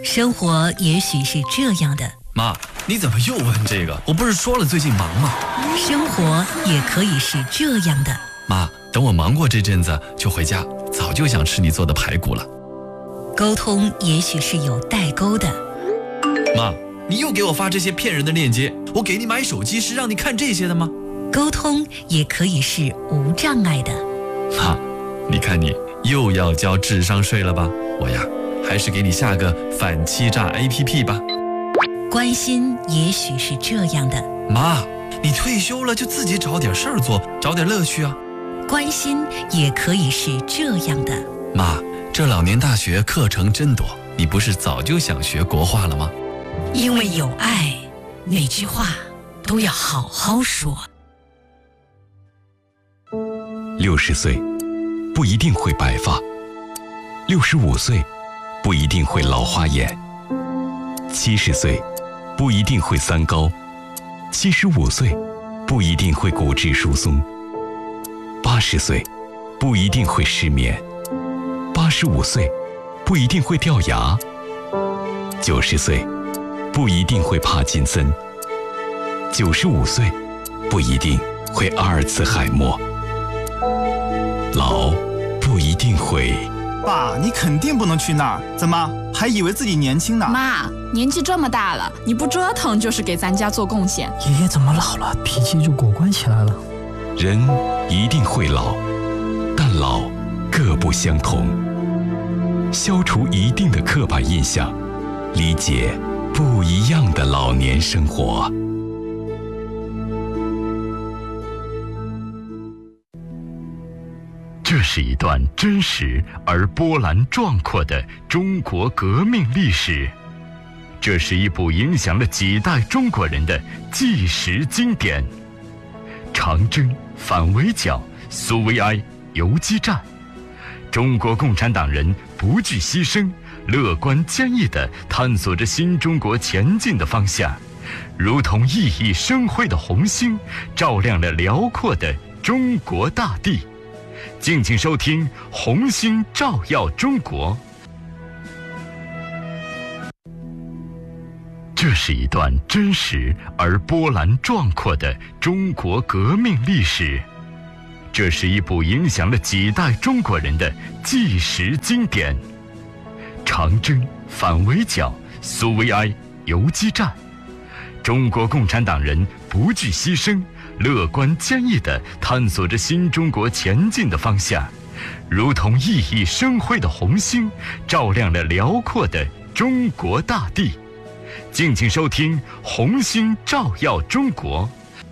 生活也许是这样的。 妈，你怎么又问这个？我不是说了最近忙吗？ 生活也可以是这样的。 妈，等我忙过这阵子就回家，早就想吃你做的排骨了。 沟通也许是有代沟的。 妈，你又给我发这些骗人的链接，我给你买手机是让你看这些的吗？ 沟通也可以是无障碍的。 妈，你看你又要交智商税了吧？我呀，还是给你下个反欺诈 APP 吧。 关心也许是这样的。 妈，你退休了就自己找点事儿做，找点乐趣啊。 关心也可以是这样的。 妈，这老年大学课程真多，你不是早就想学国画了吗？ 因为有爱，每句话都要好好说。 60岁不一定会白发，65岁不一定会老花眼，70岁不一定会三高，75岁不一定会骨质疏松，80岁不一定会失眠，85岁不一定会掉牙，90岁不一定会帕金森，95岁不一定会阿尔茨海默，老不一定会。 爸，你肯定不能去那儿，怎么还以为自己年轻呢？ 妈，年纪这么大了，你不折腾就是给咱家做贡献。 爷爷怎么老了，脾气就果断起来了？ 人一定会老，但老各不相同。消除一定的刻板印象，理解不一样的老年生活。 这是一段真实而波澜壮阔的中国革命历史，这是一部影响了几代中国人的纪实经典。长征、反围剿、苏维埃、游击战，中国共产党人不惧牺牲，乐观坚毅地探索着新中国前进的方向，如同熠熠生辉的红星，照亮了辽阔的中国大地。敬请收听《红星照耀中国》。这是一段真实而波澜壮阔的中国革命历史，这是一部影响了几代中国人的纪实经典。长征、反围剿、苏维埃、游击战，中国共产党人不惧牺牲，乐观坚毅地探索着新中国前进的方向，如同熠熠生辉的红星，照亮了辽阔的中国大地。敬请收听《红星照耀中国》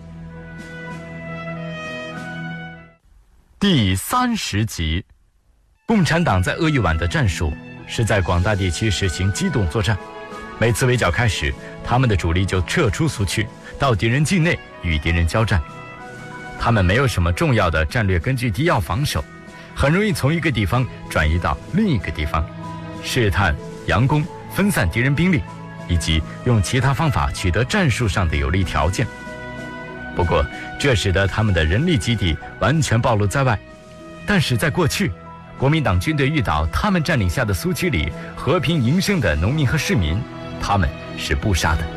第30集。共产党在鄂豫皖的战术是在广大地区实行机动作战，每次围剿开始，他们的主力就撤出苏区，到敌人境内与敌人交战。他们没有什么重要的战略根据地要防守，很容易从一个地方转移到另一个地方，试探、佯攻、分散敌人兵力，以及用其他方法取得战术上的有利条件。不过，这使得他们的人力基地完全暴露在外。但是在过去，国民党军队遇到他们占领下的苏区里和平营生的农民和市民，他们是不杀的。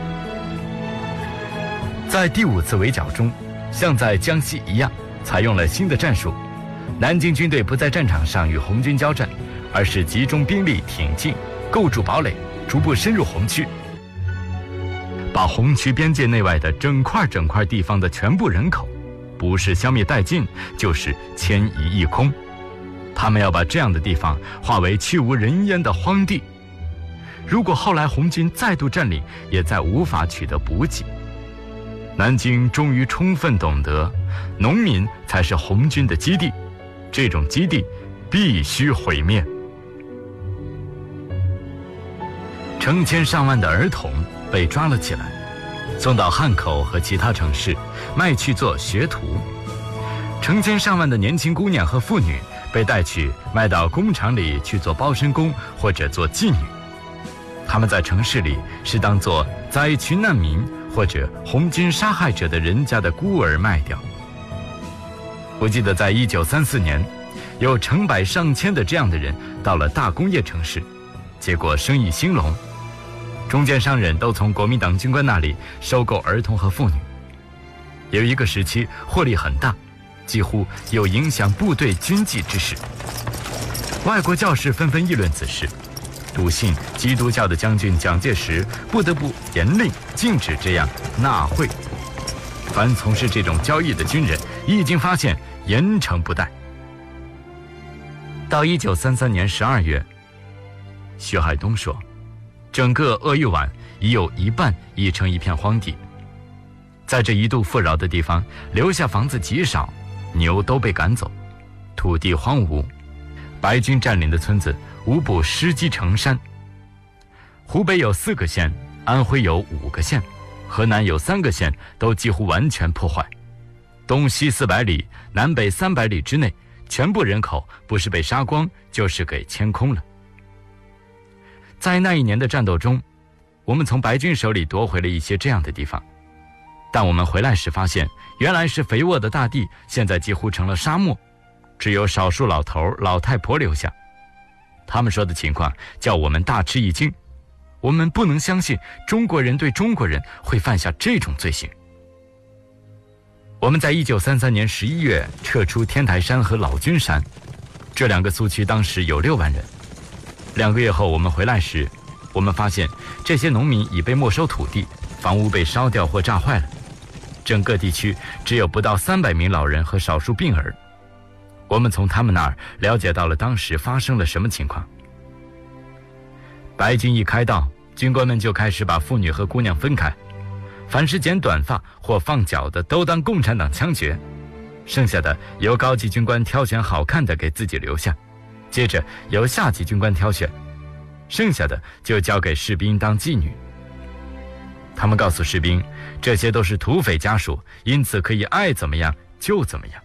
在第5次围剿中，像在江西一样，采用了新的战术。南京军队不在战场上与红军交战，而是集中兵力挺进，构筑堡垒，逐步深入红区，把红区边界内外的整块地方的全部人口，不是消灭殆尽，就是迁移一空。他们要把这样的地方化为去无人烟的荒地。如果后来红军再度占领，也再无法取得补给。南京终于充分懂得，农民才是红军的基地，这种基地必须毁灭。成千上万的儿童被抓了起来，送到汉口和其他城市，卖去做学徒。成千上万的年轻姑娘和妇女被带去卖到工厂里去做包身工或者做妓女。他们在城市里是当作灾区难民或者红军杀害者的人家的孤儿卖掉。我记得在1934年，有成百上千的这样的人到了大工业城市，结果生意兴隆， 中间商人都从国民党军官那里收购儿童和妇女。有一个时期获利很大，几乎有影响部队军纪之势。外国教士纷纷议论此事，笃信基督教的将军蒋介石不得不严令禁止这样纳贿。凡从事这种交易的军人，一经发现，严惩不贷。到1933年12月，徐海东说，整个鄂豫皖已有一半已成一片荒地，在这一度富饶的地方，留下房子极少，牛都被赶走，土地荒芜，白军占领的村子无不尸积成山。湖北有4个县，安徽有5个县，河南有3个县都几乎完全破坏，东西400里，南北300里之内，全部人口不是被杀光，就是给迁空了。在那一年的战斗中，我们从白军手里夺回了一些这样的地方，但我们回来时发现，原来是肥沃的大地，现在几乎成了沙漠，只有少数老头老太婆留下。他们说的情况叫我们大吃一惊，我们不能相信中国人对中国人会犯下这种罪行。我们在1933年11月撤出天台山和老君山，这2个苏区当时有6万人。2个月后我们回来时，我们发现这些农民已被没收土地，房屋被烧掉或炸坏了，整个地区只有不到300名老人和少数病儿。我们从他们那儿了解到了当时发生了什么情况。白军一开道，军官们就开始把妇女和姑娘分开，凡是剪短发或放脚的都当共产党枪决，剩下的由高级军官挑选好看的给自己留下，接着由下级军官挑选，剩下的就交给士兵当妓女。他们告诉士兵，这些都是土匪家属，因此可以爱怎么样就怎么样。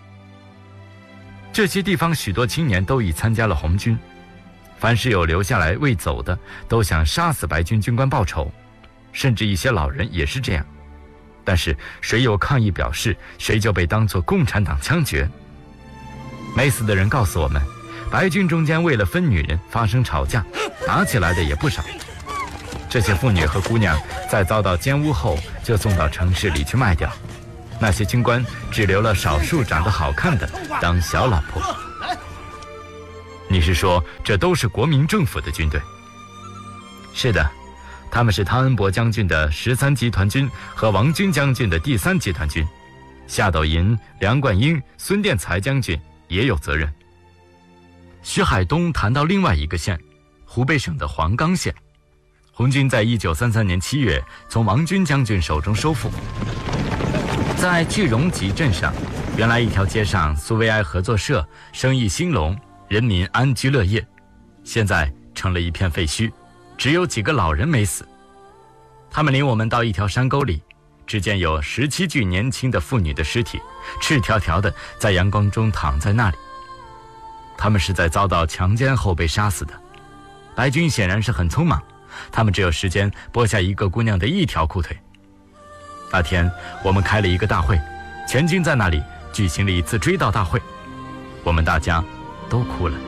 这些地方许多青年都已参加了红军，凡是有留下来未走的，都想杀死白军军官报仇，甚至一些老人也是这样。但是谁有抗议表示，谁就被当作共产党枪决。没死的人告诉我们，白军中间为了分女人发生吵架，打起来的也不少。这些妇女和姑娘在遭到奸污后，就送到城市里去卖掉。那些军官只留了少数长得好看的当小老婆。你是说这都是国民政府的军队？是的，他们是汤恩伯将军的13集团军和王军将军的第3集团军，夏斗寅、梁冠英、孙殿才将军也有责任。徐海东谈到另外一个县，湖北省的黄冈县，红军在1933年7月从王军将军手中收复。在句容集镇上，原来一条街上苏维埃合作社，生意兴隆，人民安居乐业，现在成了一片废墟，只有几个老人没死。他们领我们到一条山沟里，只见有17具年轻的妇女的尸体，赤条条的在阳光中躺在那里。他们是在遭到强奸后被杀死的。白军显然是很匆忙，他们只有时间剥下一个姑娘的一条裤腿。那天我们开了一个大会，全军在那里举行了一次追悼大会，我们大家都哭了。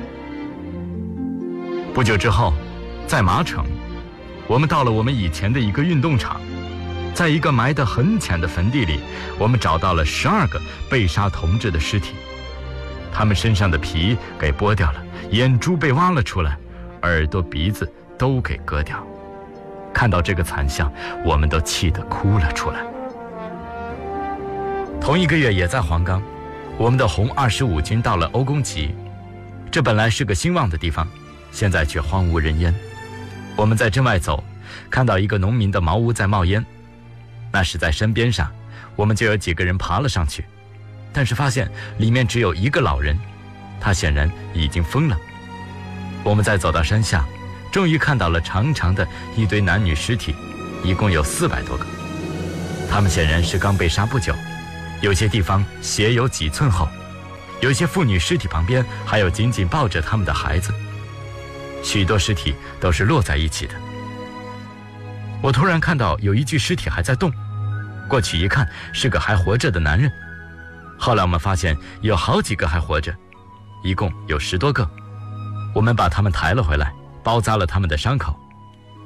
不久之后，在麻城，我们到了我们以前的一个运动场，在一个埋得很浅的坟地里，我们找到了12个被杀同志的尸体，他们身上的皮给剥掉了，眼珠被挖了出来，耳朵鼻子都给割掉。看到这个惨象，我们都气得哭了出来。同一个月也在黄冈，我们的红25军到了欧公集，这本来是个兴旺的地方，现在却荒无人烟。我们在镇外走，看到一个农民的茅屋在冒烟，那是在山边上，我们就有几个人爬了上去，但是发现里面只有一个老人，他显然已经疯了。我们再走到山下，终于看到了长长的一堆男女尸体，一共有400多个。他们显然是刚被杀不久，有些地方血有几寸厚，有些妇女尸体旁边还有紧紧抱着他们的孩子，许多尸体都是摞在一起的。我突然看到有一具尸体还在动，过去一看是个还活着的男人。后来我们发现有好几个还活着，一共有10多个。我们把他们抬了回来，包扎了他们的伤口。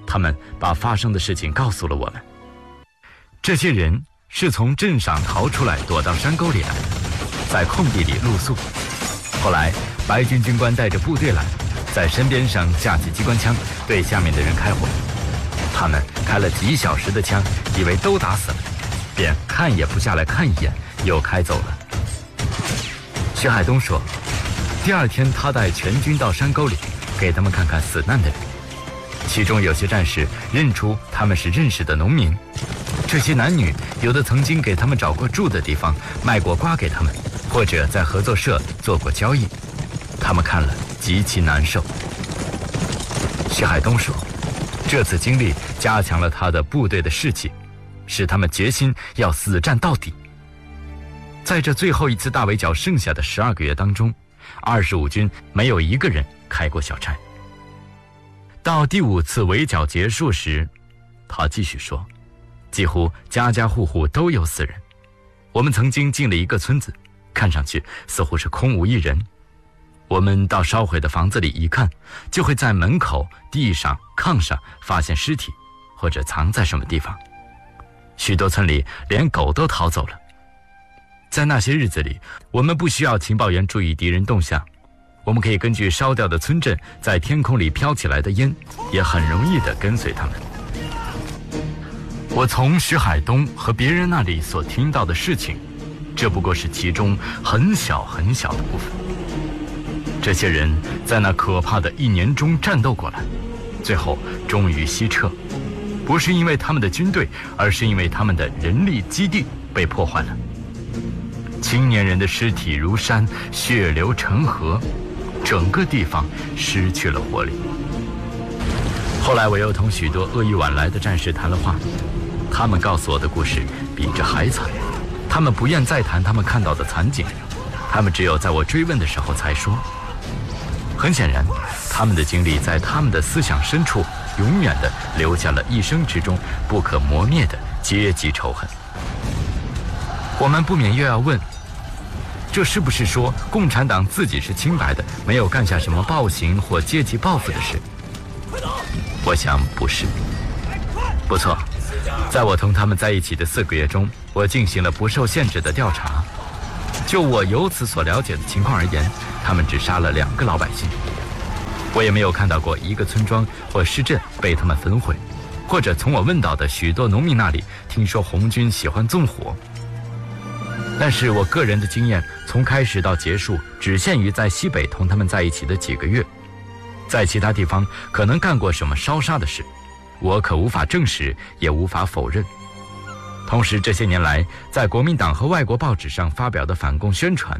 他们把发生的事情告诉了我们。这些人是从镇上逃出来，躲到山沟里来的，在空地里露宿。后来白军军官带着部队来，在身边上架起机关枪，对下面的人开火。他们开了几小时的枪，以为都打死了，便看也不下来看一眼，又开走了。徐海东说，第二天他带全军到山沟里，给他们看看死难的人。其中有些战士认出他们是认识的农民，这些男女有的曾经给他们找过住的地方，卖过瓜给他们，或者在合作社做过交易。他们看了极其难受。徐海东说，这次经历加强了他的部队的士气，使他们决心要死战到底。在这最后一次大围剿剩下的12个月当中，25军没有一个人开过小差。到第5次围剿结束时，他继续说，几乎家家户户都有死人。我们曾经进了一个村子，看上去似乎是空无一人。我们到烧毁的房子里一看，就会在门口、地上、炕上发现尸体，或者藏在什么地方。许多村里连狗都逃走了。在那些日子里，我们不需要情报员注意敌人动向，我们可以根据烧掉的村镇在天空里飘起来的烟，也很容易地跟随他们。我从徐海东和别人那里所听到的事情，这不过是其中很小很小的部分。这些人在那可怕的1年中战斗过来，最后终于西撤，不是因为他们的军队，而是因为他们的人力基地被破坏了。青年人的尸体如山，血流成河，整个地方失去了活力。后来我又同许多鄂豫皖来的战士谈了话，他们告诉我的故事比这还惨。他们不愿再谈他们看到的惨景，他们只有在我追问的时候才说。很显然，他们的经历在他们的思想深处永远地留下了一生之中不可磨灭的阶级仇恨。我们不免又要问，这是不是说共产党自己是清白的，没有干下什么暴行或阶级报复的事？我想不是。不错，在我同他们在一起的4个月中，我进行了不受限制的调查。就我由此所了解的情况而言，他们只杀了2个老百姓。我也没有看到过一个村庄或市镇被他们焚毁，或者从我问到的许多农民那里听说红军喜欢纵火。但是我个人的经验从开始到结束只限于在西北同他们在一起的几个月，在其他地方可能干过什么烧杀的事，我可无法证实，也无法否认。同时这些年来在国民党和外国报纸上发表的反共宣传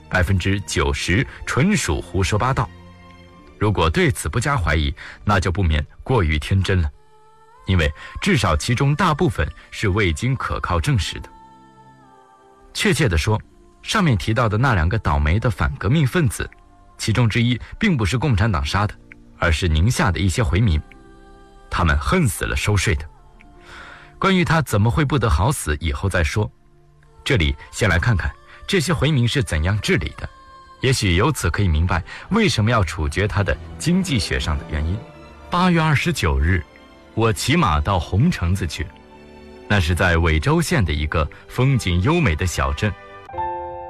，90%纯属胡说八道。如果对此不加怀疑，那就不免过于天真了，因为至少其中大部分是未经可靠证实的。确切地说，上面提到的那2个倒霉的反革命分子，其中之一并不是共产党杀的，而是宁夏的一些回民，他们恨死了收税的。关于他怎么会不得好死，以后再说。这里先来看看这些回民是怎样治理的，也许由此可以明白为什么要处决他的经济学上的原因。8月29日，我骑马到红橙子去，那是在尾州县的一个风景优美的小镇。